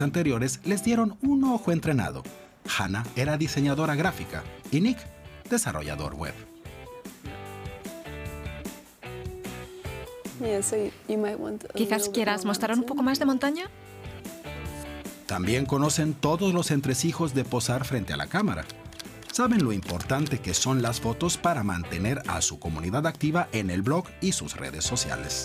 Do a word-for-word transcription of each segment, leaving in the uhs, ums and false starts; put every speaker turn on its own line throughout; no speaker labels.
anteriores les dieron un ojo entrenado. Hannah era diseñadora gráfica y Nick, desarrollador web.
Quizás quieras mostrar un poco más de montaña.
También conocen todos los entresijos de posar frente a la cámara. Saben lo importante que son las fotos para mantener a su comunidad activa en el blog y sus redes sociales.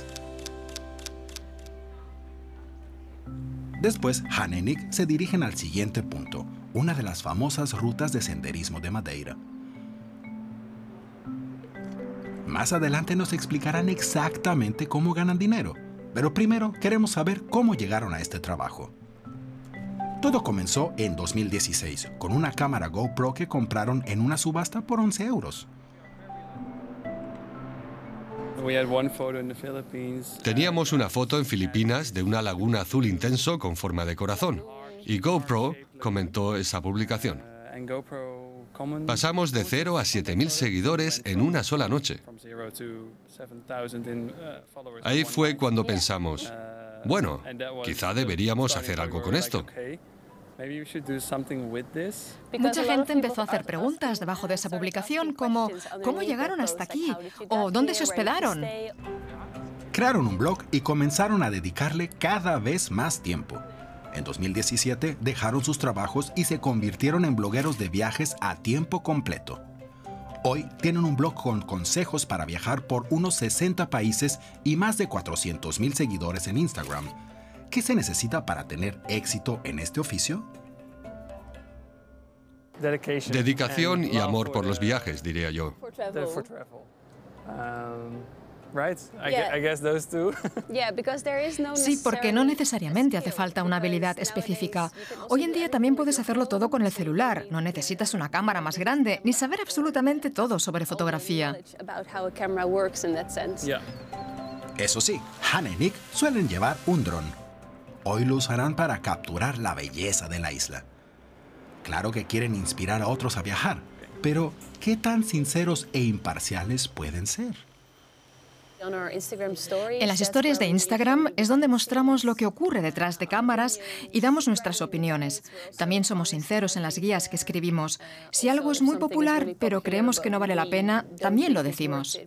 Después, Hannah y Nick se dirigen al siguiente punto, una de las famosas rutas de senderismo de Madeira. Más adelante nos explicarán exactamente cómo ganan dinero, pero primero queremos saber cómo llegaron a este trabajo. Todo comenzó en dos mil dieciséis, con una cámara GoPro que compraron en una subasta por once euros.
Teníamos una foto en Filipinas de una laguna azul intenso con forma de corazón, y GoPro comentó esa publicación. Pasamos de cero a siete mil seguidores en una sola noche. Ahí fue cuando pensamos, bueno, quizá deberíamos hacer algo con esto.
Mucha gente empezó a hacer preguntas debajo de esa publicación, como ¿cómo llegaron hasta aquí? ¿O dónde se hospedaron?
Crearon un blog y comenzaron a dedicarle cada vez más tiempo. En dos mil diecisiete dejaron sus trabajos y se convirtieron en blogueros de viajes a tiempo completo. Hoy tienen un blog con consejos para viajar por unos sesenta países y más de cuatrocientos mil seguidores en Instagram. ¿Qué se necesita para tener éxito en este oficio?
Dedicación y amor por los viajes, diría yo.
Sí, porque no necesariamente hace falta una habilidad específica. Hoy en día también puedes hacerlo todo con el celular. No necesitas una cámara más grande, ni saber absolutamente todo sobre fotografía.
Eso sí, Hannah y Nick suelen llevar un dron. Hoy lo usarán para capturar la belleza de la isla. Claro que quieren inspirar a otros a viajar, pero ¿qué tan sinceros e imparciales pueden ser?
En las historias de Instagram es donde mostramos lo que ocurre detrás de cámaras y damos nuestras opiniones. También somos sinceros en las guías que escribimos. Si algo es muy popular, pero creemos que no vale la pena, también lo decimos.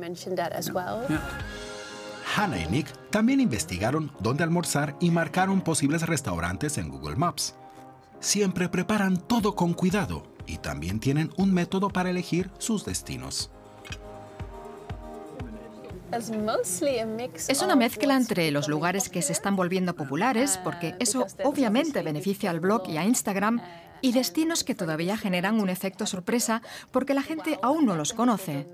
Hannah y Nick también investigaron dónde almorzar y marcaron posibles restaurantes en Google Maps. Siempre preparan todo con cuidado y también tienen un método para elegir sus destinos.
Es una mezcla entre los lugares que se están volviendo populares, porque eso obviamente beneficia al blog y a Instagram, y destinos que todavía generan un efecto sorpresa porque la gente aún no los conoce.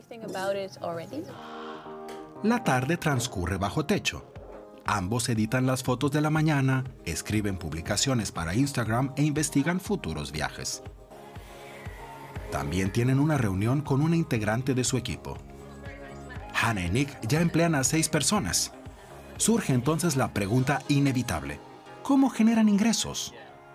La tarde transcurre bajo techo. Ambos editan las fotos de la mañana, escriben publicaciones para Instagram e investigan futuros viajes. También tienen una reunión con una integrante de su equipo. Hannah y Nick ya emplean a seis personas. Surge entonces la pregunta inevitable: ¿cómo generan ingresos?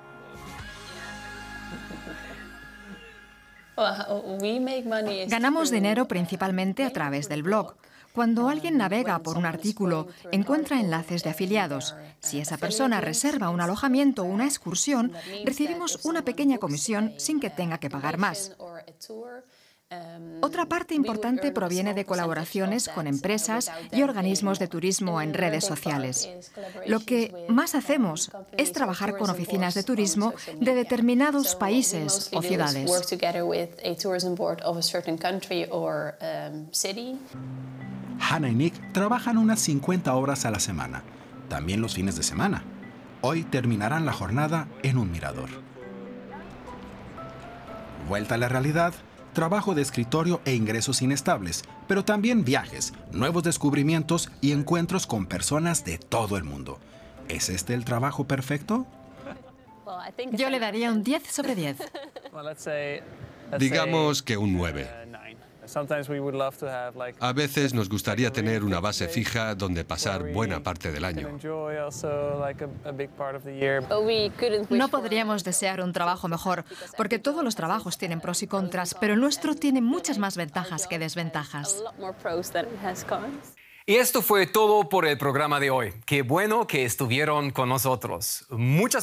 Ganamos dinero principalmente a través del blog. Cuando alguien navega por un artículo, encuentra enlaces de afiliados. Si esa persona reserva un alojamiento o una excursión, recibimos una pequeña comisión sin que tenga que pagar más. Otra parte importante proviene de colaboraciones con empresas y organismos de turismo en redes sociales. Lo que más hacemos es trabajar con oficinas de turismo de determinados países o ciudades.
Hannah y Nick trabajan unas cincuenta horas a la semana, también los fines de semana. Hoy terminarán la jornada en un mirador. Vuelta a la realidad, trabajo de escritorio e ingresos inestables, pero también viajes, nuevos descubrimientos y encuentros con personas de todo el mundo. ¿Es este el trabajo perfecto?
Yo le daría un diez sobre diez.
Digamos que un nueve. A veces nos gustaría tener una base fija donde pasar buena parte del año.
No podríamos desear un trabajo mejor, porque todos los trabajos tienen pros y contras, pero el nuestro tiene muchas más ventajas que desventajas.
Y esto fue todo por el programa de hoy. Qué bueno que estuvieron con nosotros. Muchas